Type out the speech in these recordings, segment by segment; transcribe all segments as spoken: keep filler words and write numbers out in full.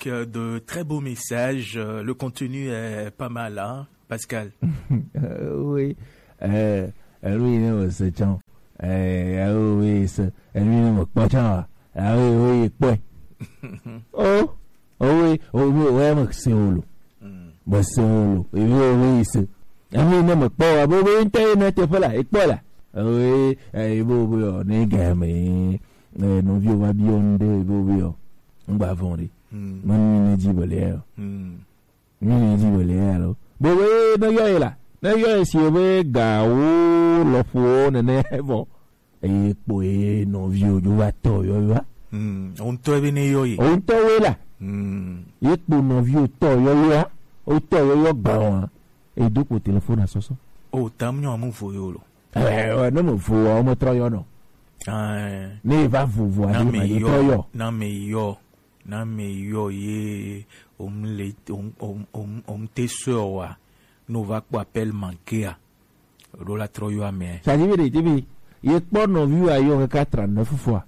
donc euh, de très beaux messages. Euh, le contenu est pas mal, hein, Pascal. euh, Oui. Euh, lui, il est chant. Euh, oui, c'est lui, il est pas chant. Ah oui, oui, point. Oh, oh oui, oh oui, ouais, mais c'est holo. Mais c'est holo. Oui, oui, c'est. Ah oui, non, mais pas. Ah oui, internet, c'est pas là, c'est pas là. Ah oui, eh, bon, bon, on est gamin. Eh, nos vieux va bien de, bon, bon. On va vendre. Moi, je dis, bon, l'air. Je dis, bon, l'air, alors. Bon, oui, non, y'a là. Non, y'a si on veut, gao, le fond, n'est bon. Et, pour, nos vieux, you va to, you va. On te venu yoyi. On te là. Et pour nos vieux to, yo, yo, on te, yo, yo, gao, et donc, au téléphone à soso. Oh, t'as mis un mot pour yolo. Eh, non, mais faut, on me troyo, non. Ah, ne va vous voir, mais yo, non, mais yo, non, mais yo, ye, on les, on, on, on, on te soa, nous va quoi appelle manquer à Rola Troyo à mer. Ça dit, il dit, il est pas non vu à yo quatre-vingt-neuf fois.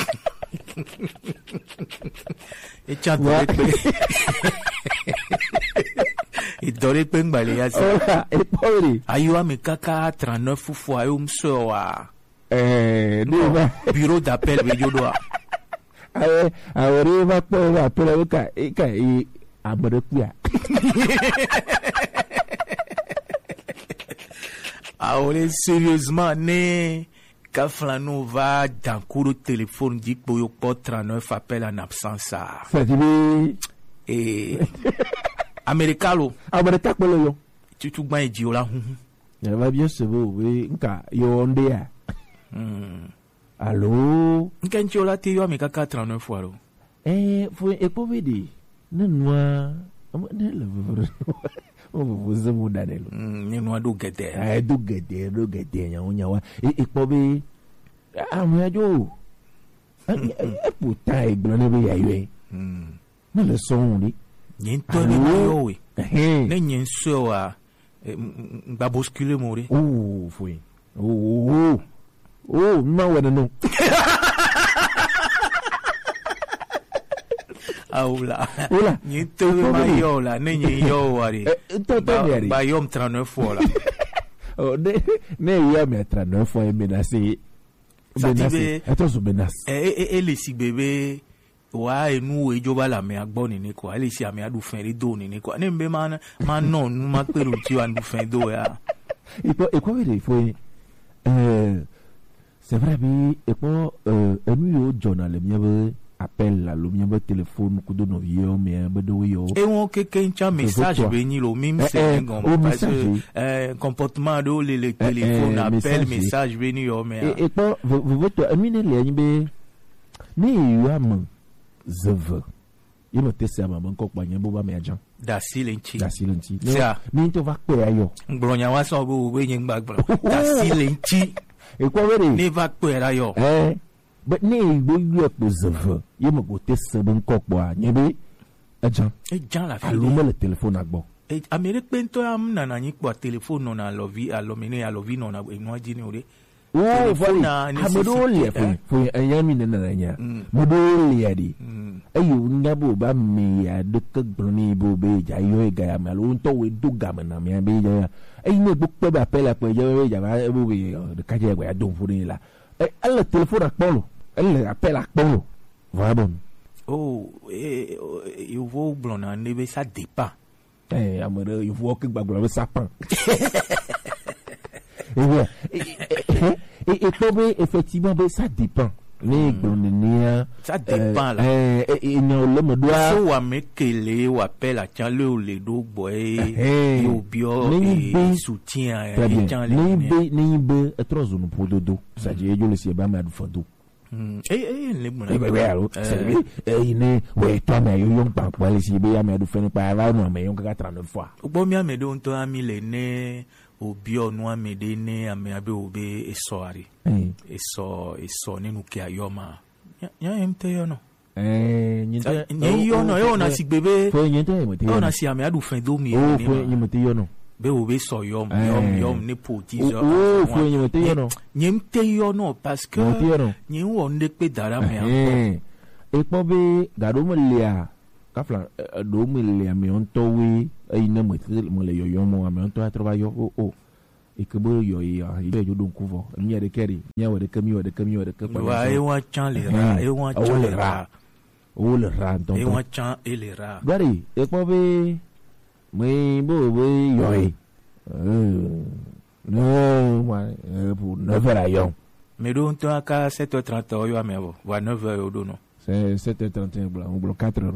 Et tiens, et doré pen balaya. Et pauvre. Ayo à mes caca trente-neuf fois, yo m'soa. Eh, bureau d'appel, video doa. Ah, ah, on va pas appeler au cas, et cas, et à me recueillir. Ah, on est sérieusement né. Quand Flano va dans le téléphone, dit que vous avez trente-neuf appels en absence. Ça dit, et Américalo. Américalo. Tu te gagnes du là. Il va bien se voir, oui, yo on dit. Allô? Quand tu as été à quatre-vingt-neuf fois. Eh, faut et pour me dire, non, moi, on vous avez donné. Ni moi do gete. Ah, do gete, do gete, ya on yawa. Et et pour me, ah, moi jo. Eh, pourtant, il blonde be ya yé. Mais le son dit. Ni to ni yo oui. Ne ni so a ba bousculer mori. Oh, foi. Oh, oh. Oh, non, ouais, non. Ah, oula. Oula. Ni te ma yo la, ne ni yo wari. Ba yom trente-neuf fois là. Oh, ne, ne yom trente-neuf fois menacé. Menacé. Attention, menace. Eh, eh, eh, les si bébé. Wa e nu e joba la me agbo ni ni quoi. Elle si ame adu fin ri do ni ni quoi. Ne mbe man man non, nu ma pe ru ti anu fin do ya. Et quoi, et quoi il faut euh c'est vrai, mais et puis, euh, nous, au journal, il y avait appel là, il y avait téléphone, coup de novio, mais un peu de yo. Et on quelqu'un qui a un message venu, le même c'est parce que euh, comportement de les les téléphones, appel, message venu, mais. Et puis, vous vous voyez, nous les les mais il y a mon zève. Il me teste à maman quoi, il y a boba mais agent. Da silenci. Da silenci. Ça. Mais tu vas quoi ayo? Bronya wa so go we yin bag bro. Da silenci. Et quoi veut dire? Ne va quoi là yo. Eh. But ne go you up zève. Il me go teste bon quoi bois. Nyebe agent. Et Jean la fille. Allume le téléphone agbo. Et Amérique pento am na na ni quoi téléphone non à lovi à lomene à lovi non à no jini ore. Oh, voilà. Modole foi foi ayami na na nya. Modole ya di. Ayo ngabo ba me ya de ka broni bo be ja yo ga ya malo nto we do ga na me be ja. Ai ne bu pe ba pe la pe ja we ja ba bu be de ka ja ya do fu ni la. Eh alla telephone akpolo. Elle appelle akpolo. Va bon. Oh, eh eu vou blona ne be ça dépend. Eh amere eu vou que gbagbo be sapin. Et bien, et, et, et, et effectivement, ben, ça dépend. Les mm. Ça dépend là. Et il y a le mode. So wa mekele wa appelle à Tchale ou les do boy. Yo bio et soutien. Ni be ni be trois zones pour dodo. Ça dit yo le si ba ma du fodo. Eh eh le mon. Eh ben alors, c'est lui. Eh ne, ouais toi mais yo yon pa pour aller si be ya ma du fene pa va non mais yon ka trente-neuf fois. Bo mi amedo on to ami le ne obi onu amede ne ame abe obe esoari eso eso ninu ke ayoma ya emte yo no eh nyinte ni yo no yo na si bebe fo nyinte mo te yo na si ame adu fin do mi o fo nyinte yo no be obe so yom yom yom ne poti zo o fo nyinte yo no nyinte yo no parce que nyi wo nde pe dara me eh e po be gado mo lia kafla do me le ame onto we ina mo mo le yoyo mo ame onto atroba yo o o ikebo yo ya ile yo don kuvo mi de keri mi wa de kemi wa de kemi wa de kemi wa e wa chan le ra e wa chan le ra o le ra don e wa chan e le ra gari e po be me bo be yo e no wa pour neuf heures yo me do to aka sept heures trente yo amebo wa neuf heures yo do no c'est sept heures trente et un blanc, ou quatre heures.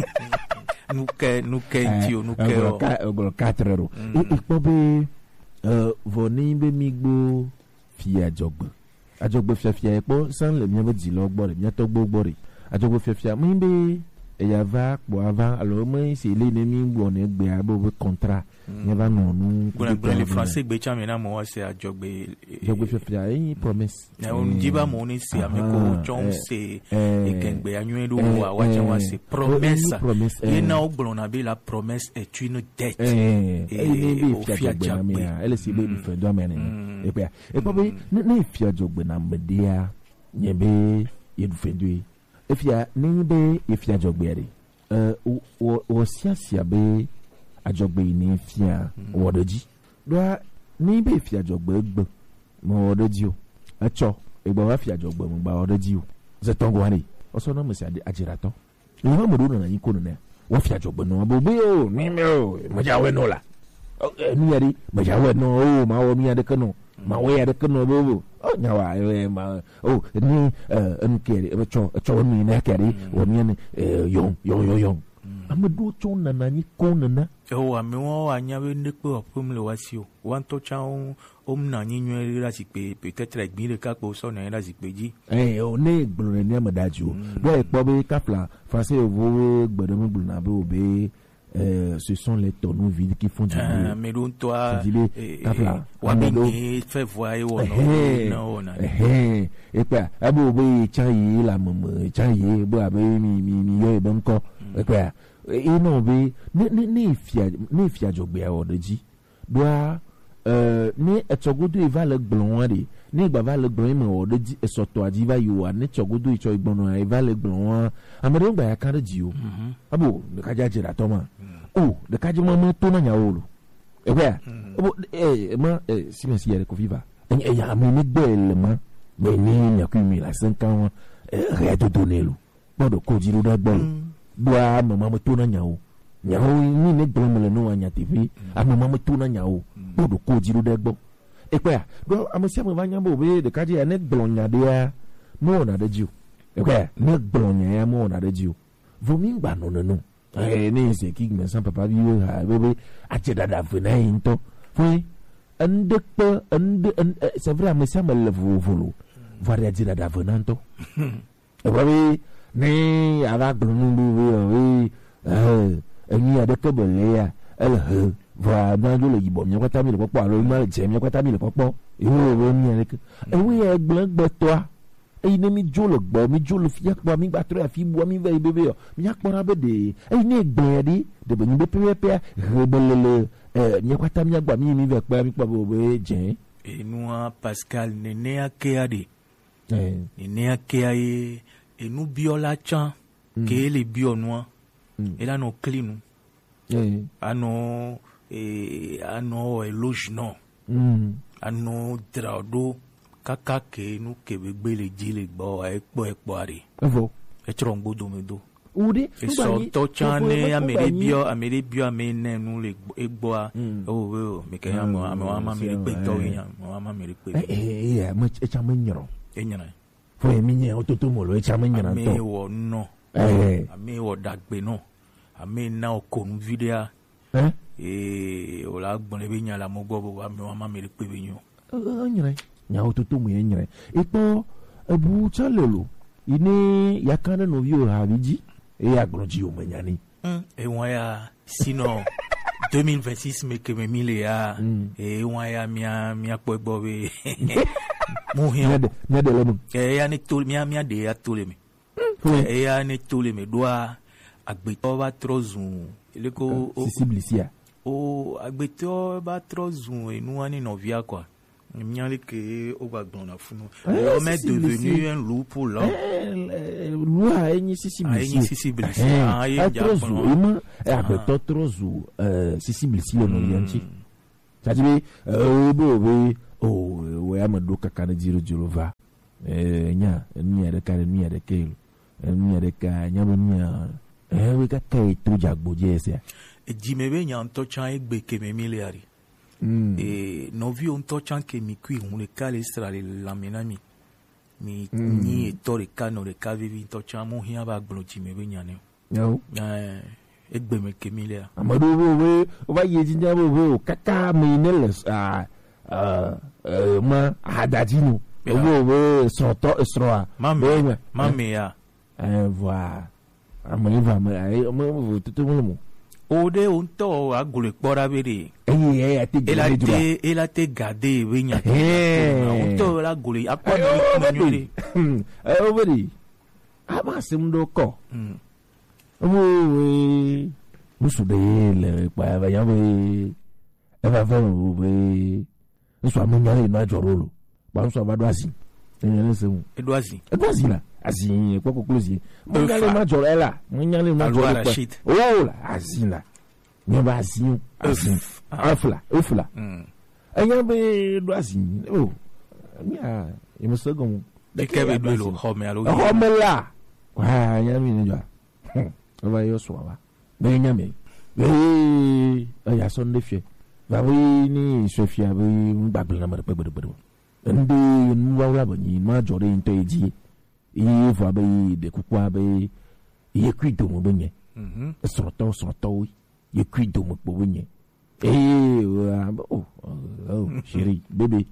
Nous que nous que tio nous que ou quatre heures. Et il faut be euh voni be migbo fi ajogbo. Ajogbo fi fi e po san le mi be di lo gbo re, mi to gbo gbo re. Ajogbo fi fi mi be e ya va po avant alors moi c'est les nemi gbo ne gbe abo be contrat. Ni va non nous. Pour les français gbe cha me na mo c'est ajogbo. Ajogbo fi fi e promesse. Na on dit ba mo ni c'est ameko chon c'est et kengbe anyu do wa wa cha wa c'est promesse. Et na ogbo na be la promesse est une dette. Et et fi ajogbo na elle c'est be fait do amene. Et puis et pas be na fi ajogbo na media nyebe ye du fendui. E fi a ni be e fi ajogbo re. Euh o o sia sia be ajogbo ni fi a wo doji. Do ni be fi ajogbo gbo mo doji o. Acho egba wa fi ajogbo mo gba odoji o. Ze tongo ani. Oso na mo si ade ajirato. Ni ma mo do na yin ko no na. Wa fi ajogbo no bo be o ni me o mo ja we no la. Ni yari mo ja we no o ma wo mi ade kanu. Ma we ade kanu bo bo. O nya wa e ma o ni eh en kere e cho cho ni na kere wo mi ni yo yo yo yo. Amedo cho na na ni ko na na. O ame won anya we ne pe opum le wasi o. Wan to cha on om na ni nyu la si pe peut-être egbin le ka po so na la si pe ji. Eh o ne gblo ne ni amadaji o. Do e po be kafla français wo gbodo mo gblo na be o be euh ce sont les tonneaux vides qui font du bruit. Mais donc toi kafla wa be fait voir wo no no eh et pa abo be cha yi la momo cha yi bo abe mi mi mi yo e ben ko e pa e no be ni ni ni fia ni fia jogbe a odoji do euh ni etogodo e va le gbon wa de ni gba va le gbon mo odoji e soto ajiva yo wa ni etogodo e cho igbon e va le gbon wa amade gba ya kan de ji o abo de ka ja jira to ma o de ka ji mo mo to na nya o lo e pa abo eh ma si me si yere ko viva e ya mi ni gbe le ma me ni nya ku mi la cinq ans re to donner lo bodo ko ji ro da gbo bua mama mo to na nya o nya o ni ne gbo me le no anya tv a mama mo to na nya o bodo ko ji ro da gbo e pa do amasi am va nya bo be de ka ji ne gbo nya de ya mo na de ji o e pa ne gbo nya ya mo na de ji o vo mi gba no no no eh ni se ki me san papa bi o ha be be a je dada fu na yin to fu ande pe ande c'est vrai amasi am le vo volo va re je dada fu na to e ba be ni ava gbonu bi we eh eni ade ke bele ya el he va na jo le yibo mi kwata mi le popo alo ma le je mi kwata mi le popo e wo wo ni ene ke e we e gbegbe to a e ni mi jo lo gbo mi jo lo fi akpo mi gba tro afi bu mi ve bebe yo mi akpora be de e ni egbe de de be ni be pe pe rebelele eh mi kwata mi agba mi mi ve pe mi po be je enu Pascal nene akeade eh nene akeaye enu biola chan ke le bio no e la no clean eh ano e ano eloge no mm ano drado kaka ke nu ke be gbele jile gbo e po e po ari evo e tron gbodo medo ude e so to chane amere bio amere bio amene nu le egbo a o o me ke amo amo ama me pe to yan ama me pe eh eh ma e chama nyoro e nyana fo e mi nye ototo mo lo e chama nyoro to me wo no eh ame wo dagbe no ame na okonu video eh e o la gbon le be nya la mo gbo bo ame ama me pe be yan o nyere nya ototo mo yen nyere ipo ebu chalelo ini yakana no vio habiji e agronji o manyani e won ya sino deux mille vingt-six me ke me mille ya e won ya mia mia po gbo be mo hin nyade nyade lemu e ya ni to mia mia de ya to le me e ya ni to le me doa agbeto ba trozun ele ko sensibilisia o agbeto ba trozun enu ani novia kwa Miali que au wagon la funu. L'homme est devenu un loup pour l'homme. Loup a eni sisi bilisi. Sisi bilisi. Ah, il y a trop ima. Et après trop zou sisi bilisi le nolianchi. Ça dit euh bo bo oh we amado kakana jiro jiro va. Eh nya nya de kare nya de kelo. Nya de ka nya nya eh we ka kai to jagbo jese. E jimebe nya nto chan egbe ke me miliari. Mm. Et nos vies ont tant que mi cuir on le cale sera la menami mi Mm. ni to le cano le cave vi to chan mo hia ba gbo ti me be nyane Yo. eh egbe me ke mi le Amadu bo we o ba ye jinja bo bo kaka me ne le ah euh ma hadadino. Yeah. Bo bo so to estroa. mame mame ya Eh voilà. Amani va me ai mo tout le monde. o de on to agule kpora bere Eh eh ati el a te el a te gade we nya on to la gule akwa ni ni ni Eh obedi. Aba simdo ko. mm Omo we musu de le pa ba ya we e ba fa o we nso amanya na jorolo ba nso ba do asi enye se mu edwazi e do asi la asi e ko ko close mo nyale ma jorela mo nyale ma jorela oh la asi la ni ba asi asi afla afla mm anya be do asi oh ya e mo sogo de ke be do lo ho me alo ho me la wa nya mi ni jo va yo so wa be nya me be aya so nde va oui ni so fie be gbagbe na ma pe gbe gbe ndi nwa wala bani ma jore nto eji yi vo be de kukwa be ye kwido mo benye mhm soroto soroto ye kwido mo po benye eh oh oh chérie bébé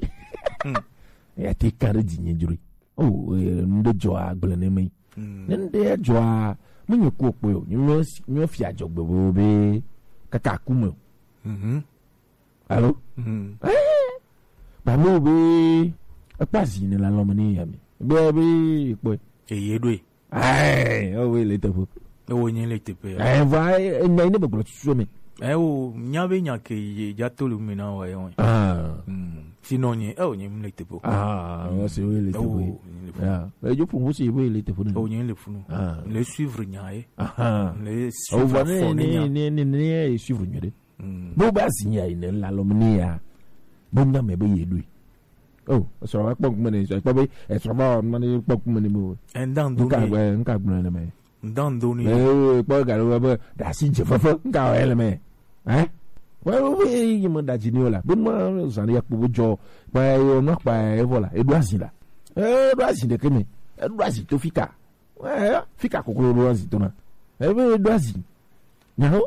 ya te kare jinye juri oh ndo jo agble na me nde jo a munye ku opo yo nyo nyo fi ajogbe bo be kaka kumo mhm allo mhm ba mo be apazi ni la lomo ni yami be be po eye do ai o we le tefo e wo yin le tepe eh va e na ni be glo tsu me eh o nya be nya ke ye ja to lu mi na wa yon ah mm sino yin e o yin le tepe ah o se we le tefo ya e jo fu si we le tefo o yin le funu ah le suivre nya e ah le o va suivre ni ni ni ni e suivre nyede bo ba si nya ni la lomo ni ya bo nya me be ye du oh so wa pok mani so pa be e so ba mani pok mani mo endan do nka ni gbe nka gbe na me endan do ni eh po ga lo ba da si je fa fa nka wa ele me eh wa we yi mo da ji ni ola bo mo san ya po jo pa yo no pa e vola e do asin la e do asin de kemi e do asin to fika eh fika kokoro do asin to na e be do asin nya ho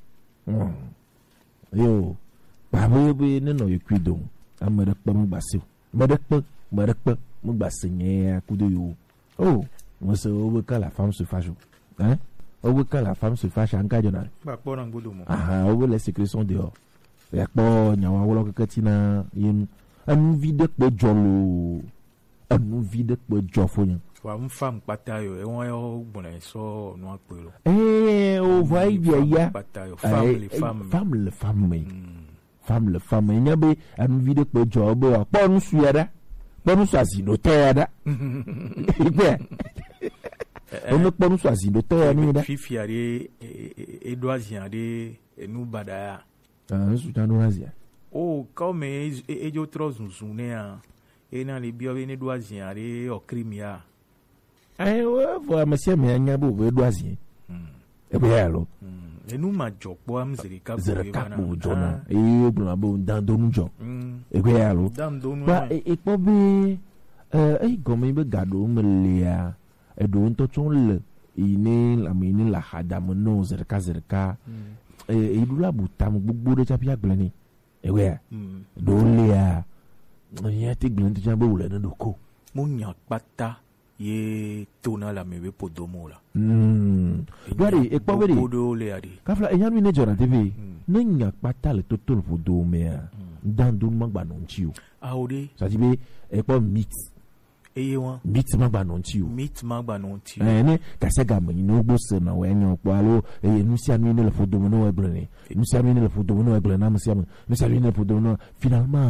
yo ba bo be ne no yekwido amere pa mo gbase Madakpe, madakpe, mo gba senye akudo yo. Oh, mo se o ka la femme se fâche. Hein? O ka la femme se fâche en kadjona. ba po na ngodo mo Ah, o les sécrétions dehors. Ya po nyawa wolo kakatina yin anu vide pe jolo. Anu vide pe jofonya. wa mfam pata yo e won yo gbon e so no apelo Eh, o vai dia ya. pata yo family family Family family. Femme le femme nya be anu vide pe jobo po nu suada. Po nu swasi do teada. Ipe. On po nu swasi do teada ni da. fifi ari edwazi ari enu badaya Ah, su ta no azia. o comme ejo trozunzun ne a ena le bio ne edwazi ari o crimia Ai o vo amasia me anya bo bo edwazi. E be yalo. enu ma jopo am zerika Zerka bo jona. E o bla bo dan do nu jo. mm E be yalo. dam do nu Ba e po be eh ai gomi be gado melia. E do nto tun le ini la mini la hada mo no zerka zerka. E e du la butam gbogbo de chapi agble ni. E we mm do le a. Ya ti glen ti jambo le no ko. mo nya pata ye tona la mebe podomo la Mm. Dwari e po beri. podo le ari Kafla e yanu ne jora T V. Nenya pata le total fo do me a. Dan dun magba non chi o. aode Ça dit be e po meat. eye won Meat magba non chi o. meet magba no ti Eh ne ka se ga me no gbo se na we nyo po alo e nu si anu ne le fo do no e ble ni. Nu si anu ne le fo do no e ble na mu si anu. Nu si anu ne le fo do no finalement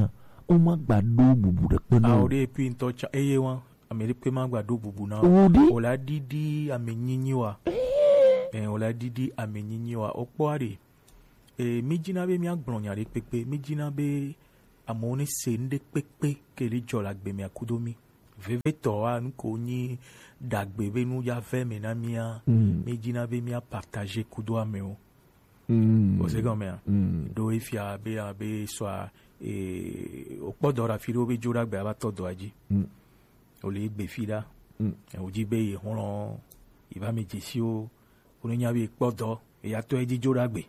o ma gbado bubu de pe Ah, no. o de puis une torche. Eh, ouais. Amérique peut m'envoyer d'eau boubou na. Odi. O la didi amenyinyi wa. Eh, o la didi amenyinyi wa. O kwari. Eh, mijina be mi agblon de pepe. Mijina be amone sende pepe ke li jola gbe mi akudomi. Veve toa nu ko ni dagbe be nu ya ve me na mia. Mm. Mijina be mi a partager kudo ameo. Mm. O se gome. Mm. Do ifia be be soit eh o podo ra firo be jola gbe aba todo aji. Mm. O le gbe fila. Mm. O ji be yi hono iba meji si o onya be podo e ya to eji jola gbe.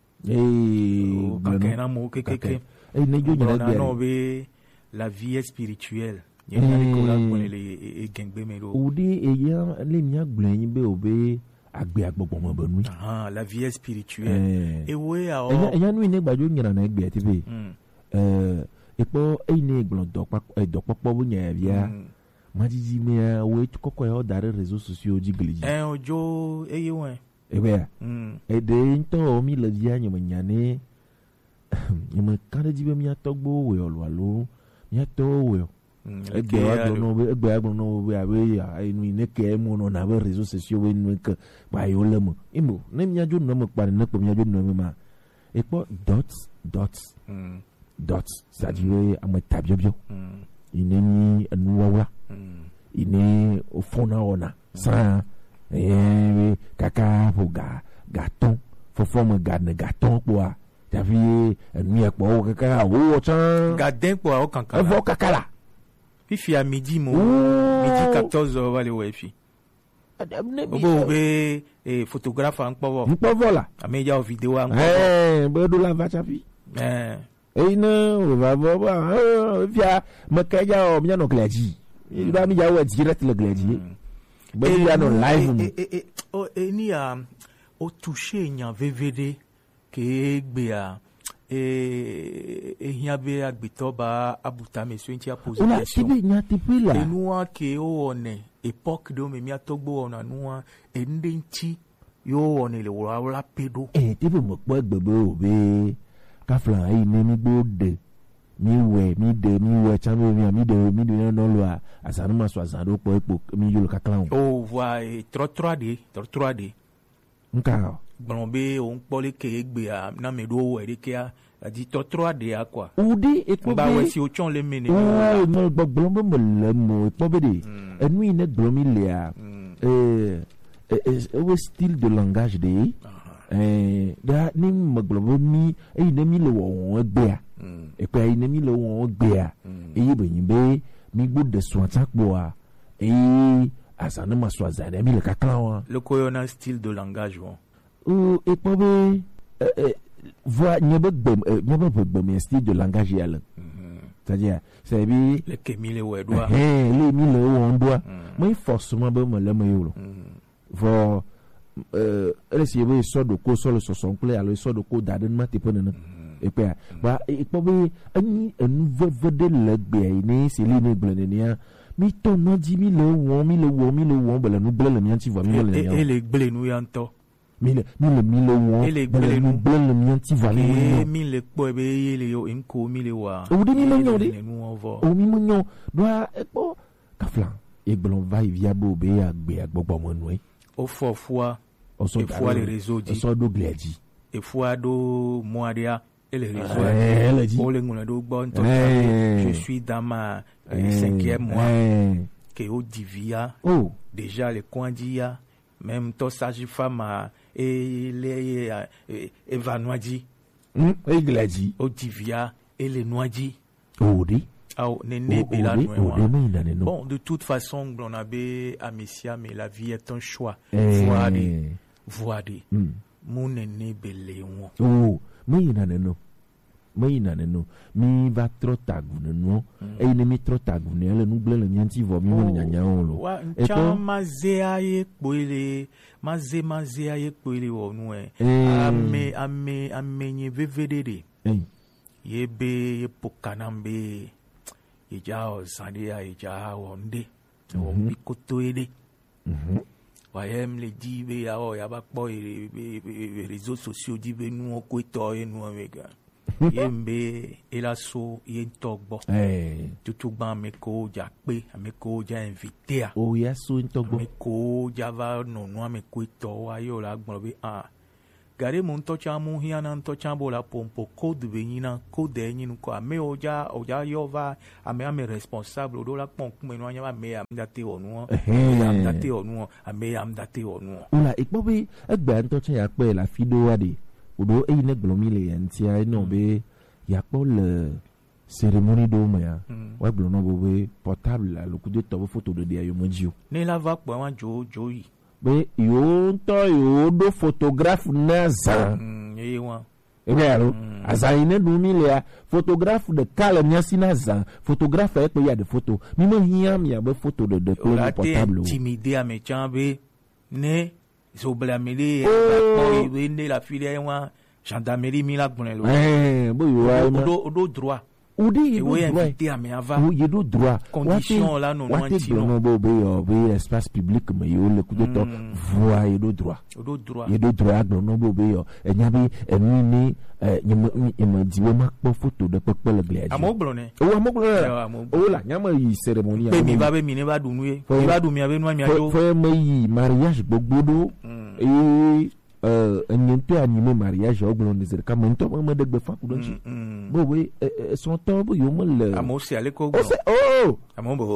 Eh, O ka kana mo kekeke. Eh, ne jo nyana na no gbe. be la vie spirituelle. Ye na le ko la ko le e gengbe me ro. Odi eya le mi agblɔ yin be o be agbe agbɔgbɔ me be nu. Ah, la vie spirituelle. Eh. E we a o. Eya eya nu ne gbajo nyina na egbe ti be. Mm. Eh, ekpo eyi ne gblɔ dɔkpa dɔkpɔkpɔ bu nya bia. Mm. Majiji me wo kɔkɔ ya o da re réseaux sociaux ji gliji. Eh ojo e ye wen. Ebe ya. Mm. Ede ntɔ mi le dia nyeme nyane. Nyeme kan ji be mi atɔgbo we olo alo. Mi atɔ we. Egbe agblɔ no be egbe agblɔ no be abe ya enu ne ke mo no na be réseaux sociaux we nu ke ba yo le mo. Imo ne mi ajo no me kpa ne ko mi ajo no me ma. Ekpo dot dot Mm. dot c'est-à-dire ame tabiobio. Mm. Ineni anuwawa. Mm. Ini ofona ona. Sa eh kaka fo ga gaton fo forme ga ne gaton kwa. Javi enu e po kaka o chan. Gadin po a o kankan. Fo kaka la. Fifi à midi mo. Oh. Midi quatorze heures va le wifi. Obo be eh photographe en power. Npo vola. Ameja o video en power. Eh, bedo la va chapi. Eh. Eh no, va va va. Via makaja o mi no kleji. Ida mi ja wa direct le kleji. Be ya no live. Eh eh eh o ni a o toucher nyan V V D ke gbe a eh ehia be agbito ba abuta monsieur ntia poser Ola question. tibi nya tibi la. Enua ke o one époque do me mi atogbo ona nua ende nti yo one le wora wora pedo. Eh tibi mo po gbegbe o be kafla yi ni mi gbo de. Mi we mi de mi we chambe mi mi de mi de no lo a asanu ma so asanu po epo mi yo lo kakla. O wa trois trois D trois D Nka. gbon be o npo le ke gbe a na me do we de ke a di trois D a kwa Udi epo ba we be. si o chon le mene Oh, mo gbogbo mo mo le mo epo be de. Enu ine gbomi le a. Eh eh o style de langage de. Eh da ni mo gbogbo mi e ine mi le wo egbe a. E pe ine mi le wo egbe a. E yi be yin be mi gbo de so atakpo a. E asanu ma so azane mi le kakla wa. le ko na style de langage won. O epo be eh voix nyebe gbem nyebe gbem style de langage ya le. C'est-à-dire c'est bi le ke mi le we do a. eh le mi le wo ndo. Moi forcément be mo le mo yo. For euh esi be so do ko so le so son play alo so do ko daden ma te pona na. E pe ba e po be ani en ve de le gbe ni se le ne ble ni a mi to no di mi le wo mi le wo mi le wo be le nu ble le mi anti vo mi le e le gble nu yanto. mi le mi le mi le wo E le be le gble nu nu. ble le mi anti vo E mi. mi le po be ye le yo enko mi le wa. O de mi le nyo de. Nu on vo. O mi mo nyo do a e po kaflan e gblon vai via bo be agbe agbogbo mo nu e. O fo fois O so e fois les réseaux o dit. so do gleji. E fois do moadia et les réseaux. Eh, elle a dit. O le ngona do bon to. Eh. Je suis dans ma euh, Eh, cinquième mois eh. que o divia Oh. déjà le kwandia même to sage femme a et les euh, evanoadi Hmm, e gleji. o divia et les noadi. O di. Ah, ne O ne be la di, o di me ina ne no. Bon, de toute façon, on avait à Messia, mais la vie est un choix. Eh. Voir des, voir des. Hmm. Mon aîné belé on. Oh, me ina ne no. Me ina ne no. Mi va trop tagu ne no. E ne mi trop tagu ne ele nu ble le nyanti vo mi mo nyanya on lo. Wa E ncha po maze aye kpoile, maze maze aye kpoile wo nu e. Eh. Ame ame ame nye vevedede. eh. Yebe ye pokanambe. Ija o zande ya ija wonde. Wo mi koto ede. Mhm. Wayem le di be ya o ya ba po les réseaux sociaux di be nu o ko to e nu amega. ye mbe ela so ye ntogbo eh tutu gba me ko ja pe me ko ja invité a o ya so ntogbo me ko ja va no no me ko to wa yo la gbon be ah gare mo nto cha mu hia na nto cha bo la pompo ko de benina ko de nyinu ko ame oja oja yo va ame ame responsable do la pon ku me no anya me am date onu am date onu ame am date onu ola ipo be egba nto cha ya pe la fido wa de odo eyi ne gblomi le yantia no be ya po le cérémonie do me ya wa gblo no bo be portable la lo ku de to photo de dia yo moji o ni la va po wa jo jo yi be yo nto yo do photographe na za mm e wa e be aro aza ine do mi le photographe de kala nya sina za photographe e pe ya de photo mi mo hiam ya be photo de de portable timide a me chambe ne so blamele ko iwe ne la file wa gendarmerie mi la gbon lo eh bo yo wa odo odo droit odi we invité a me ava ou yedo droit condition là non non ti no bo be yo be espace public me yo le coup de to voix yedo droit odo droit yedo droit no bo be yo enya bi enu ni nyama nyama diwe ma po photo de pepe le gladi amoglo ne o amoglo o la nyama yi cérémonie pe mi ba be mi ne ba dunu e mi ba du mi ave nu mi ajo fo me yi mariage gbogbo do e euh nyento animé mariage oglo ne zere kam nto ma de gbe fa ku don chi bo we son temps bo yo mo le amo si ale ko oh amo bo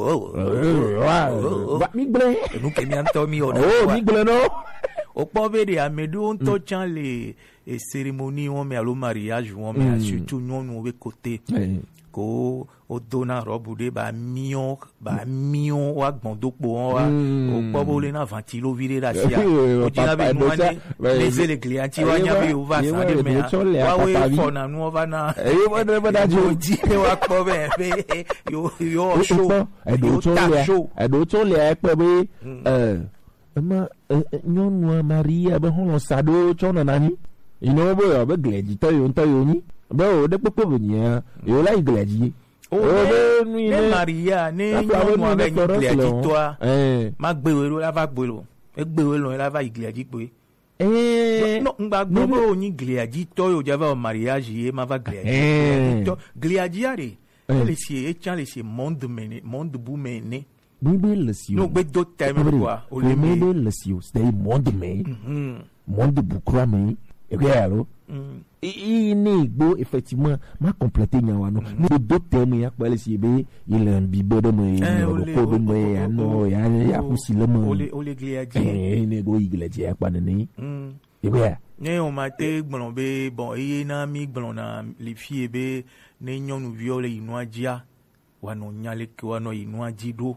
ba mi ble nu ke mi anto mi o oh mi ble no o po be de amedu nto chan le cérémonie won me alo mariage won me surtout non no we côté ko o dona robu de ba mion ba mion wa gbondopo wa o po bo le na ventilo vire la sia o jina be no ane les les clients wa nya be o va sa de me wa we for na no va na e mo de ba da jo ji wa po be be yo yo show e do to le e do to le e pe be eh ma nyonu Maria be hon sa do cho na nani ino bo yo be gleji to yo nto yo ni be o de popo bo nya yo la igleji o be ni Maria ni nyonu be igleji to eh ma gbe we lo la va gbe lo e gbe we lo la va igleji pe eh no ngba gbo bo ni igleji to yo java mariage e ma va igleji to igleji are le si e chan le si monde mene monde bu mene Bible si no be do time quoi o le Bible si o stay monde me monde bu croix me e ko yalo e ni gbo effectivement ma compléter nya wa no no do time ya pa le si be il un bible de me ko do me ya no ya ya ku si le mo o le o le gliadi eh ne go igleji ya pa ni e ko ya ne o ma te gbon be bon e na mi gbon na les filles be ne nyonu viole inwajia wa no nyale ki wa no inwajido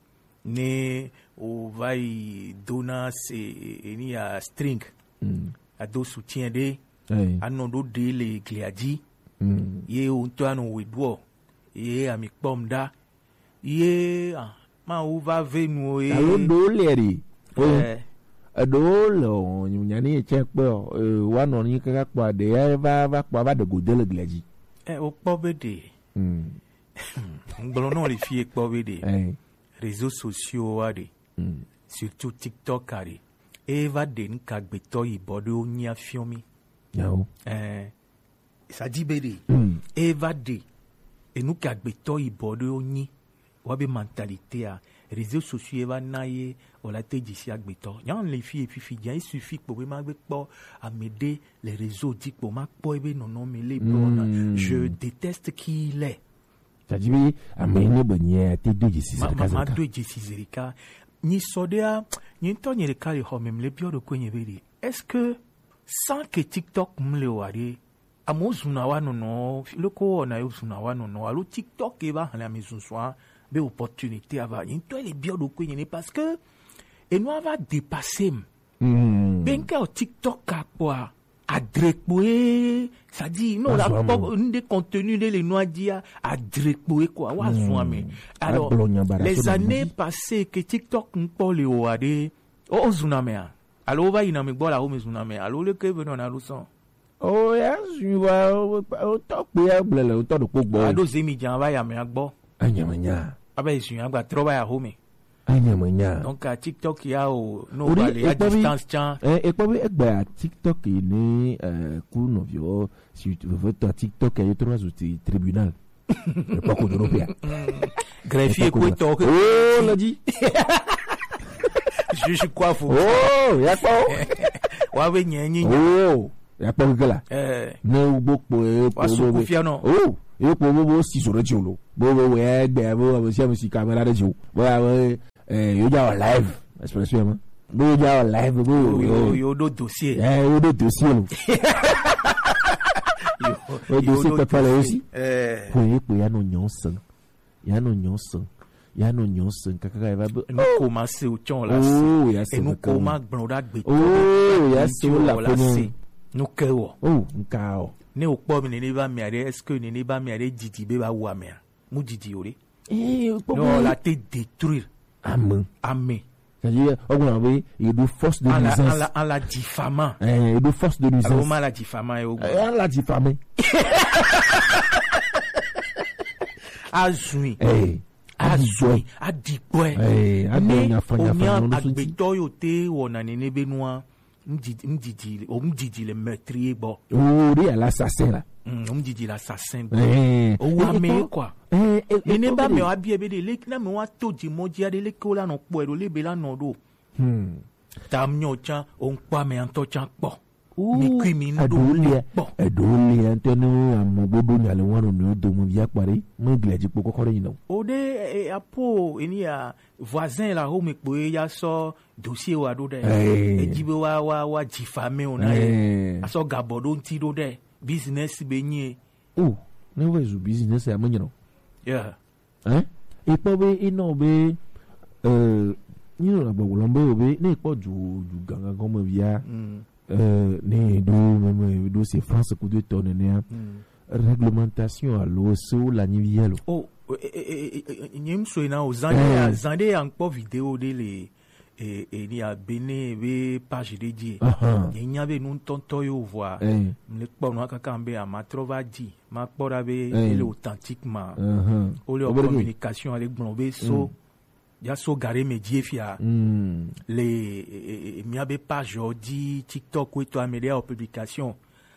ne o vai dona se eni a string mm. a do soutien de hey. A no do de le gliadi mm. Ye o to anu wedwo ye ami pomda ye ah, ma o va venu e alo do leri eh do lo nyani che pe wa no ni ka pa de va va pa va de go de le gliadi eh o po be de mm ngbo no le fie po be de eh réseaux sociaux are mm. surtout TikTok are eva den kagbeto ibodo nya fiomi no eh sadibere mm. eva de enu kagbeto ibodo nyi wabe mentalité a réseaux sociaux eva naye ola teji si agbeto yan les filles fifi jan il suffit pour ma gbe po amede les réseaux dit pour ma po ebe nono mele mm. Je déteste qui il est. Tajibi amene bonye te doji sizerika ma doji sizerika ni sodea ni to ni le kale ho mem le bio de kwenye beri. Est-ce que sans que TikTok mle wari amozuna wa no no loko na yozuna wa no no alo TikTok e ba hala mizunsoa be opportunité ava ni to le bio de kwenye ni parce que et nous va dépasser mm. Ben ka TikTok ka kwa adrekpoe ça dit non la des contenus de les noidia adrekpoe quoi wa zoame alors les années passées que TikTok n'po le oade o zunamea alors va ina me bola o me zunamea alors le que venon na luson oh yes you are o top ya blele o to do pogbo ado zemi jan va ya me agbo anyamanya aba isu agba troba ya home anyamanya donc à TikTok il y a au no Ori, balé à et puis- distance tiens eh e kwa egbe a TikTok ni eh ku no vio si tu veux toi TikTok et trois outils tribunal e pa ko do pia greffier quoi talk oh l'a dit je suis quoi faut oh ya pa wa we nyenyi oh ya pa gala eh ne ugbo po e wa so ku fia no oh e po bo bo si so re ti o lo bo bo we egbe bo bo si am si camera de ti o bo eh yo ja live expression bo ja live bo yo yo do dossier eh yo do dossier lo o dossier pe pale aussi eh po e po ya no nyonsan ya no nyonsan ya no nyonsan kakaka va bo nous commencer au chon là oh ya et se nous comment gbonda gbe oh ya se la pone nous kewo oh nkao ne o po mi ni ba mi are est-ce que ni ba mi are didi be ba wa mi mu didi ore eh po non la te détruire amen amé c'est-à-dire on va il de force de en la en nuisance la en la diffamant eh il de force de nuisance alors mal la diffamant et au eh la diffamé azui eh azui adipwe eh adenya fanya fanya on no agbeto yo te wona ne ne benua mdidi mdidi o mdidi le meurtrier bo oh ri l'assassin là o mdidi l'assassin eh o wa me quoi eh ne ne ba me wa bi ebe de le na me wa to di moji ade le ko la no po e do le be la no do hmm tam nyo chan o npa me anto chan po mi kwi mi ndo adolia po adolia anteno amobodo nyale wanu no do mu bia pare mo gleji po kokore yin no o de apo eni a voisin la ho me po ya so dossier wa do de Eh. e jibe wa wa wa diffamer ona Eh. e aso gabodo nti do de business be nyi oh ne wa zu business ya manyo no yeah hein e po be ino be euh you know about lombo be ne po ju ju ganga gomo bia mm. euh ne do même do c'est France coup de tonne ne Mm. réglementation à l'eau sur la nivielo Oh, nyem so na o zande ya zande ya npo video de le e e ni a bene be page de die. aha Nya be nun tonto yo voir. eh Me po no aka kambe a ma trova di. Ma pora be Eh. ele authentiquement. aha O le Obrigado. communication avec blombe so ya so gare me die fia. hmm Les mi be page di TikTok ou to améliore en publication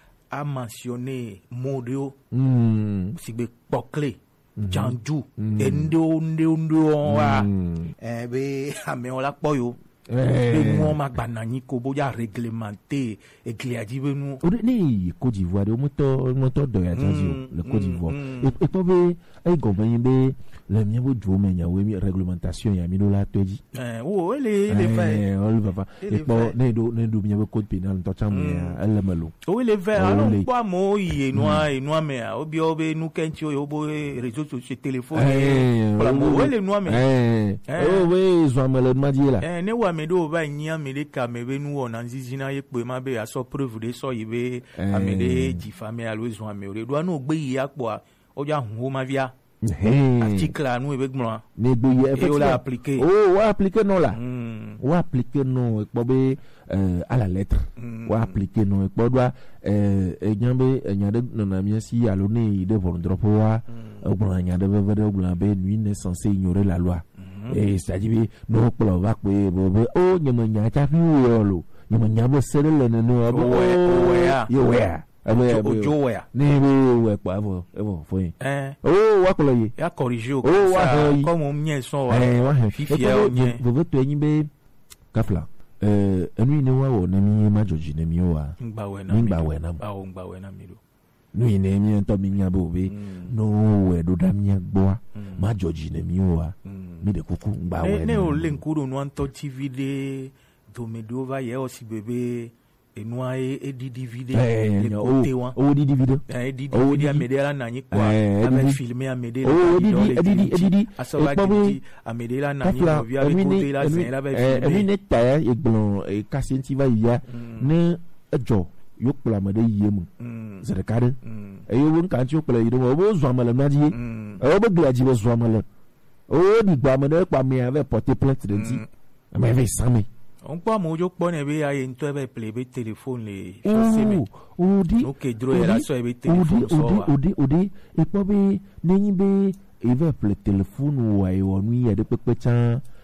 a mentionné modeo hmm si be pokle. Janju, Mm. endo ndo ndo wa Mm. eh be ame ola po yo Eh. be mo ma gbanani ko boya réglementé et gliadi be nu o de ne Côte d'Ivoire o moto moto do ya jaji Mm, le Côte mm, d'Ivoire mm. et et po be ai gomen be le mi bo jo me nya we mi réglementation ya mi do la toji eh o ele ele fait eh o le papa Il et est po vrai. ne do ne do mi bo code pénal to cham ya elle malo o ele fait Oh, alors ele. quoi mo yi noa e noa me a obi obi nu kenchi o bo réseaux sociaux téléphone eh voilà mo ele noa me eh Eh. o we zo amale ma di la eh ne wa me do ba nya me de ka me be nu o na nzizina ye pe ma be aso preuve de so yi be Eh. ame de diffamer alo zo ame o de do no gbe yi apo a o ja hu ma via eh article à nous avec moi ne do ye et on l'a appliqué oh wa appliquer non là mm. ou appliquer non e po be euh, à la lettre Mm. ou appliquer non e po doa euh enyambe enyade no na mi si alo ne de bon drop wa o bon enyade be be o bon be lui n'est censé ignorer la loi et ça dit no plo va pe bo be o nyama nya cha fi wo lo nyama nya bo sele le ne no bo Owe- owe ya. yo we abe Ojo- ojo ya ni be we pa bo e bo fo yin eh o wa ko lo yi ya corriger Oh, wa ça he. comme on mien son wa eh wa he fifi ya onye bo bo to yin be kafla eh enu ni wa wo na mi ma joji na mi wa ngba we na Ngba mi do. we na mi. ah o ngba we na mi do nu yin na mi to mi nya bo be Mm. no we do da mi gbo Mm. ma joji na mi wa Mm. mi de kuku ngba ne we ne na o mi. le nkuro no anto tv de do me do va ye o si bebe e no e e di divide eh le nya o côté wa o di di video eh di Oh, divide di- a medela na nyi kwa Eh, avec di- filmer a medela Oh, di- di- di- di- di- di- asawa Eh, pawe- di a medela na nyi kafla no via avec emi côté ne la c'est la avec emi filmer ne ta e gbon e kasenti va ya Mm. ne ejo yo kpla ma de yemu Mm. zerkade Mm. e yo won kan ti o kpla yi do mo bo zo amale na di Mm. e o bo gla ji bo zo amale o di gba ma de pa mi ave porter plainte de ti Mm. ma ve sami on peut mojo pone be aye nto be play be téléphone le chaussée o o di no ke dro era so be o di téléphone so o di wa o di o di e po be ne yin be e ve ple telephone wa e wonu ya de pepe chan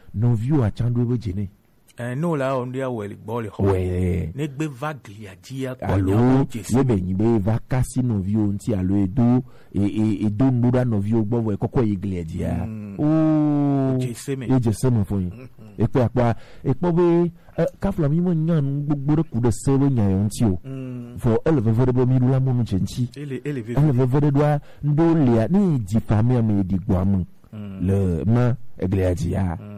novio a chandu be jene eh no la on dia wel bole ho ouais ne gbe vague ya dia ko allo ye be nyi be vakasi novio nti allo edo e e edo ndura novio gbo we kokko igle dia o jeseme e jeseme fo yin e pe apa e po be kafla mi mo nyan gbogbo re ku de se we nyan nti o for eleve vere bo mi rula mo nchi ele eleve eleve vere do ndo lia ni di famia me di guamu le ma igle dia